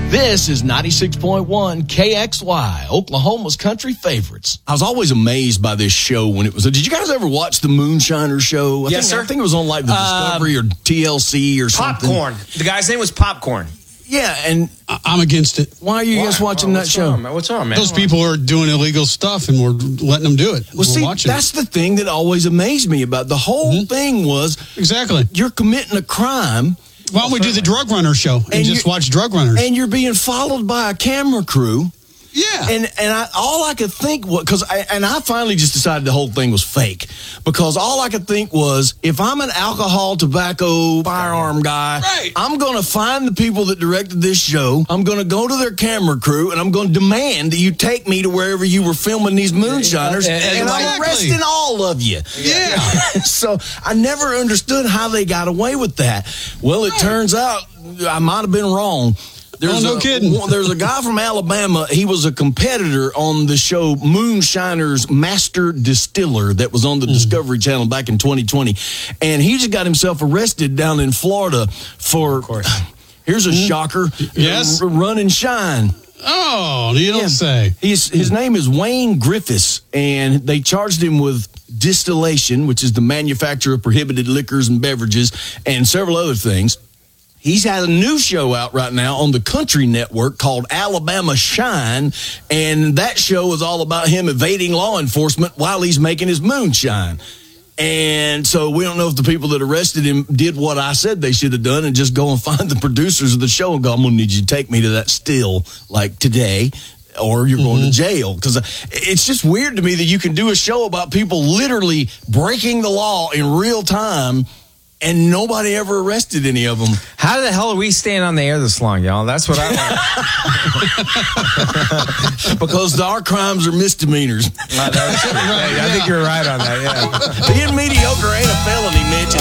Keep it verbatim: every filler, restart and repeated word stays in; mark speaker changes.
Speaker 1: This is ninety-six point one K X Y, Oklahoma's country favorites. I was always amazed by this show when it was. Did you guys ever watch the Moonshiner show? I
Speaker 2: Yes,
Speaker 1: think,
Speaker 2: sir.
Speaker 1: I think it was on like the Discovery um, or T L C or something.
Speaker 2: Popcorn. The guy's name was Popcorn.
Speaker 1: Yeah, and
Speaker 3: I- I'm against it.
Speaker 1: why are you
Speaker 2: Why?
Speaker 1: guys watching
Speaker 2: Well,
Speaker 1: that show?
Speaker 2: On, What's on, man?
Speaker 3: Those people are doing illegal stuff, and we're letting them do it.
Speaker 1: Well,
Speaker 3: we're
Speaker 1: see,
Speaker 3: watching
Speaker 1: that's the thing that always amazed me about the whole
Speaker 3: Mm-hmm.
Speaker 1: thing was
Speaker 3: exactly.
Speaker 1: you're committing a crime.
Speaker 3: Why don't we do the Drug Runner show and,
Speaker 1: And
Speaker 3: just
Speaker 1: you-
Speaker 3: watch Drug Runners?
Speaker 1: And you're being followed by a camera crew.
Speaker 3: yeah.
Speaker 1: And and I, all I could think was, because I, and I finally just decided the whole thing was fake, because all I could think was, if I'm an alcohol, tobacco, firearm guy,
Speaker 3: Right.
Speaker 1: I'm going to find the people that directed this show. I'm going to go to their camera crew, and I'm going to demand that you take me to wherever you were filming these moonshiners,
Speaker 2: Yeah,
Speaker 1: and I'm
Speaker 3: exactly.
Speaker 1: arresting all of you.
Speaker 3: yeah.
Speaker 1: So I never understood how they got away with that. Well, it turns out I might have been wrong. There's
Speaker 3: Oh, no
Speaker 1: a,
Speaker 3: kidding.
Speaker 1: one- There's a guy from Alabama. He was a competitor on the show Moonshiner's Master Distiller that was on the Discovery Channel back in twenty twenty. And he just got himself arrested down in Florida for, here's a shocker,
Speaker 3: Yes.
Speaker 1: r- run and shine.
Speaker 3: Oh, you don't
Speaker 1: Yeah.
Speaker 3: say.
Speaker 1: He's, his name is Wayne Griffiths, and they charged him with distillation, which is the manufacture of prohibited liquors and beverages, and several other things. He's had a new show out right now on the Country Network called Alabama Shine, and that show is all about him evading law enforcement while he's making his moonshine. And so we don't know if the people that arrested him did what I said they should have done and just go and find the producers of the show and go, I'm going to need you to take me to that still, like today, or you're going to jail. Because it's just weird to me that you can do a show about people literally breaking the law in real time and nobody ever arrested any of them.
Speaker 2: How the hell are we staying on the air this long, y'all? That's what I want.
Speaker 1: Because our crimes are misdemeanors.
Speaker 2: I think you're right on that, yeah.
Speaker 1: Being mediocre ain't a felony, Mitch.